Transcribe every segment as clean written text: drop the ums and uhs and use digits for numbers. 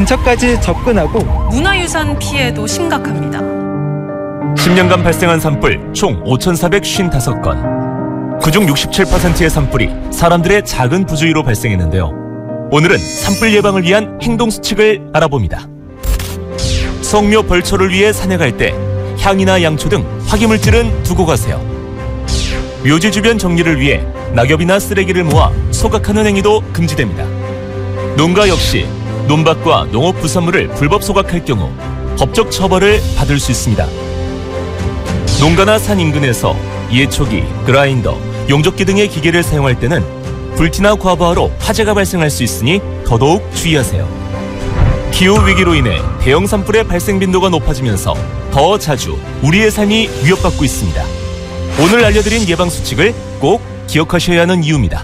근처까지 접근하고 문화유산 피해도 심각합니다. 10년간 발생한 산불 총 5,455건. 그중 67%의 산불이 사람들의 작은 부주의로 발생했는데요. 오늘은 산불 예방을 위한 행동 수칙을 알아봅니다. 성묘 벌초를 위해 산에 갈 때 향이나 양초 등 화기물질은 두고 가세요. 묘지 주변 정리를 위해 낙엽이나 쓰레기를 모아 소각하는 행위도 금지됩니다. 농가 역시 논밭과 농업 부산물을 불법 소각할 경우 법적 처벌을 받을 수 있습니다. 농가나 산 인근에서 예초기, 그라인더, 용접기 등의 기계를 사용할 때는 불티나 과부하로 화재가 발생할 수 있으니 더더욱 주의하세요. 기후위기로 인해 대형 산불의 발생 빈도가 높아지면서 더 자주 우리의 삶이 위협받고 있습니다. 오늘 알려드린 예방수칙을 꼭 기억하셔야 하는 이유입니다.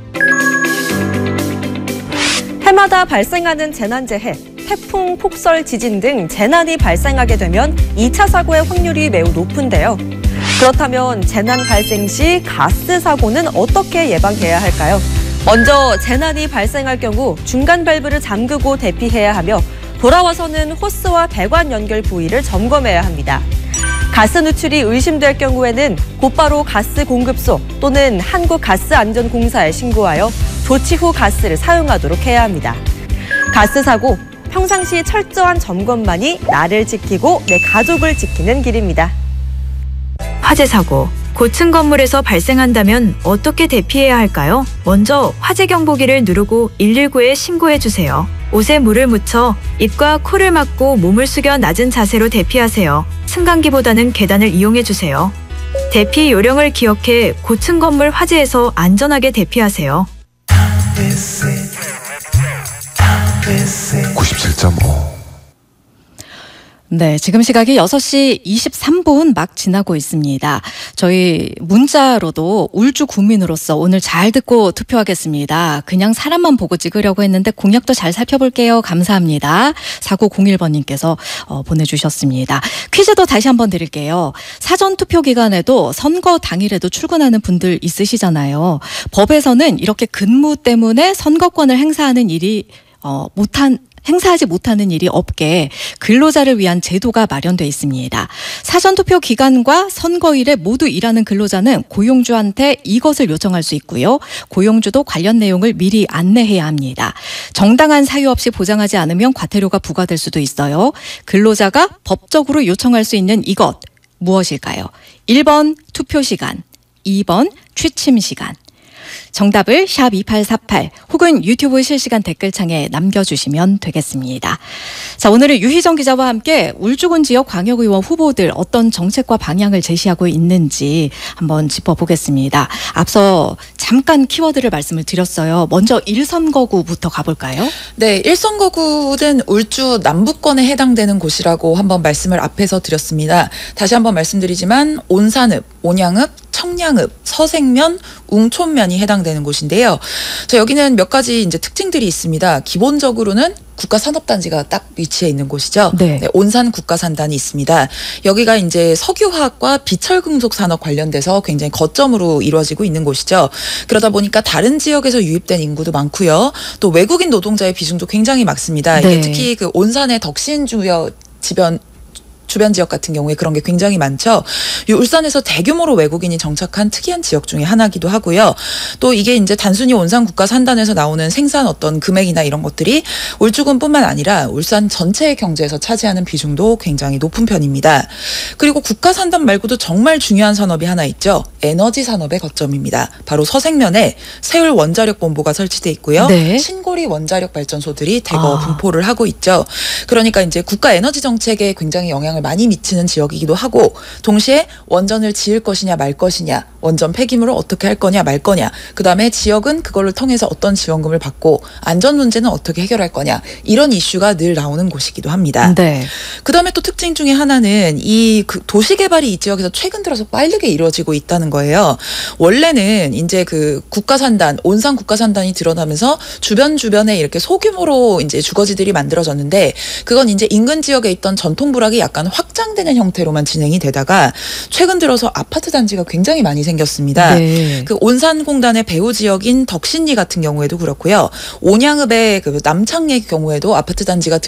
해마다 발생하는 재난재해, 태풍, 폭설, 지진 등 재난이 발생하게 되면 2차 사고의 확률이 매우 높은데요. 그렇다면 재난 발생 시 가스 사고는 어떻게 예방해야 할까요? 먼저 재난이 발생할 경우 중간 밸브를 잠그고 대피해야 하며 돌아와서는 호스와 배관 연결 부위를 점검해야 합니다. 가스 누출이 의심될 경우에는 곧바로 가스 공급소 또는 한국가스안전공사에 신고하여 조치 후 가스를 사용하도록 해야 합니다. 가스 사고, 평상시 철저한 점검만이 나를 지키고 내 가족을 지키는 길입니다. 화재 사고, 고층 건물에서 발생한다면 어떻게 대피해야 할까요? 먼저 화재 경보기를 누르고 119에 신고해 주세요. 옷에 물을 묻혀 입과 코를 막고 몸을 숙여 낮은 자세로 대피하세요. 승강기보다는 계단을 이용해 주세요. 대피 요령을 기억해 고층 건물 화재에서 안전하게 대피하세요. 97.5 네, 지금 시각이 6시 23분 막 지나고 있습니다. 저희 문자로도 울주 구민으로서 오늘 잘 듣고 투표하겠습니다. 그냥 사람만 보고 찍으려고 했는데 공약도 잘 살펴볼게요. 감사합니다. 4901번님께서 보내주셨습니다. 퀴즈도 다시 한번 드릴게요. 사전투표 기간에도 선거 당일에도 출근하는 분들 있으시잖아요. 법에서는 이렇게 근무 때문에 선거권을 행사하는 일이 행사하지 못하는 일이 없게 근로자를 위한 제도가 마련돼 있습니다. 사전투표 기간과 선거일에 모두 일하는 근로자는 고용주한테 이것을 요청할 수 있고요. 고용주도 관련 내용을 미리 안내해야 합니다. 정당한 사유 없이 보장하지 않으면 과태료가 부과될 수도 있어요. 근로자가 법적으로 요청할 수 있는 이것 무엇일까요? 1번 투표 시간, 2번 취침 시간. 정답을 샵 2848 혹은 유튜브 실시간 댓글창에 남겨주시면 되겠습니다. 자, 오늘은 유희정 기자와 함께 울주군 지역 광역의원 후보들 어떤 정책과 방향을 제시하고 있는지 한번 짚어보겠습니다. 앞서 잠깐 키워드를 말씀을 드렸어요. 먼저 1선거구부터 가볼까요? 네, 1선거구는 울주 남부권에 해당되는 곳이라고 한번 말씀을 앞에서 드렸습니다. 다시 한번 말씀드리지만 온산읍, 온양읍, 청량읍, 서생면, 웅촌면이 해당되는 곳인데요. 자, 여기는 몇 가지 이제 특징들이 있습니다. 기본적으로는 국가산업단지가 딱 위치해 있는 곳이죠. 네. 네, 온산 국가산단이 있습니다. 여기가 이제 석유화학과 비철금속 산업 관련돼서 굉장히 거점으로 이루어지고 있는 곳이죠. 그러다 보니까 다른 지역에서 유입된 인구도 많고요. 또 외국인 노동자의 비중도 굉장히 많습니다. 네. 이게 특히 그 온산의 덕신주요 주변 지역 같은 경우에 그런 게 굉장히 많죠. 이 울산에서 대규모로 외국인이 정착한 특이한 지역 중에 하나기도 하고요. 또 이게 이제 단순히 온산 국가산단에서 나오는 생산 어떤 금액이나 이런 것들이 울주군뿐만 아니라 울산 전체의 경제에서 차지하는 비중도 굉장히 높은 편입니다. 그리고 국가산단 말고도 정말 중요한 산업이 하나 있죠. 에너지 산업의 거점입니다. 바로 서생면에 세울 원자력 본부가 설치돼 있고요. 네. 신고리 원자력 발전소들이 대거 분포를 하고 있죠. 그러니까 이제 국가 에너지 정책에 굉장히 영향을 많이 미치는 지역이기도 하고, 동시에 원전을 지을 것이냐 말 것이냐, 원전 폐기물을 어떻게 할 거냐 말 거냐, 그다음에 지역은 그걸를 통해서 어떤 지원금을 받고 안전 문제는 어떻게 해결할 거냐, 이런 이슈가 늘 나오는 곳이기도 합니다. 네. 그다음에 또 특징 중에 하나는 이 도시 개발이 이 지역에서 최근 들어서 빠르게 이루어지고 있다는 거예요. 원래는 이제 그 국가산단, 온산 국가산단이 드러나면서 주변에 이렇게 소규모로 이제 주거지들이 만들어졌는데, 그건 이제 인근 지역에 있던 전통 부락이 약간 확장되는 형태로만 진행이 되다가 최근 들어서 아파트 단지가 굉장히 많이 생겼습니다. 네. 그 온산공단의 배후 지역인 덕신리 같은 경우에도 그렇고요. 온양읍의 그 남창의 경우에도 아파트 단지가